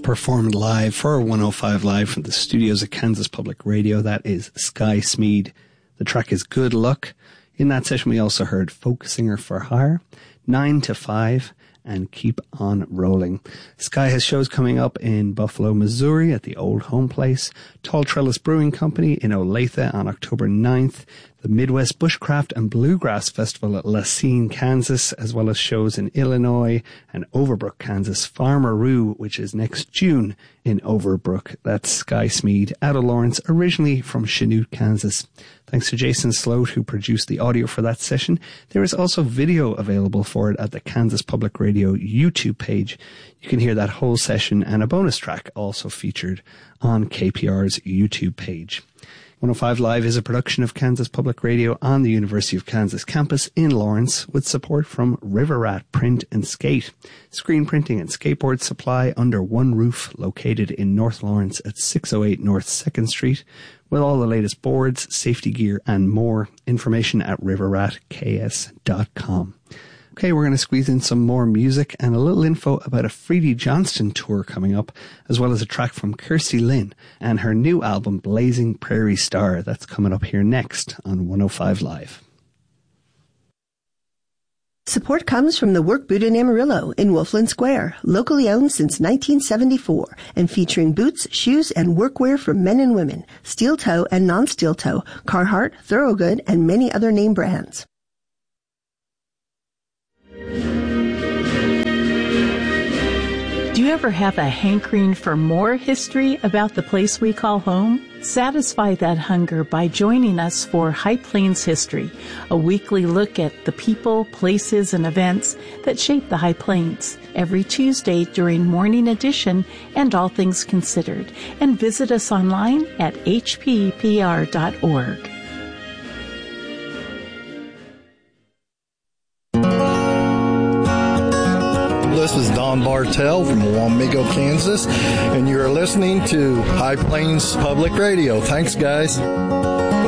performed live for 105 Live from the studios of Kansas Public Radio. That is Sky Smeed. The track is Good Luck. In that session, we also heard Folk Singer for Hire, 9 to 5, and Keep on Rolling. Sky has shows coming up in Buffalo, Missouri at the Old Home Place, Tall Trellis Brewing Company in Olathe on October 9th, the Midwest Bushcraft and Bluegrass Festival at Lacine, Kansas, as well as shows in Illinois and Overbrook, Kansas. Farmer-Roo, which is next June in Overbrook. That's Sky Smeed out of Lawrence, originally from Chanute, Kansas. Thanks to Jason Sloat, who produced the audio for that session. There is also video available for it at the Kansas Public Radio YouTube page. You can hear that whole session and a bonus track also featured on KPR's YouTube page. 105 Live is a production of Kansas Public Radio on the University of Kansas campus in Lawrence with support from River Rat Print and Skate, screen printing and skateboard supply under one roof located in North Lawrence at 608 North 2nd Street with all the latest boards, safety gear and more. Information at riverratks.com. Okay, we're going to squeeze in some more music and a little info about a Freddie Johnston tour coming up, as well as a track from Kirsty Lynn and her new album, Blazing Prairie Star. That's coming up here next on 105 Live. Support comes from the Work Boot in Amarillo in Wolfland Square, locally owned since 1974, and featuring boots, shoes, and workwear for men and women, steel toe and non-steel toe, Carhartt, Thorogood, and many other name brands. Do you ever have a hankering for more history about the place we call home? Satisfy that hunger by joining us for High Plains History, a weekly look at the people, places, and events that shape the High Plains, every Tuesday during Morning Edition and All Things Considered. And visit us online at hppr.org. This is Don Bartell from Wamego, Kansas, and you're listening to High Plains Public Radio. Thanks, guys.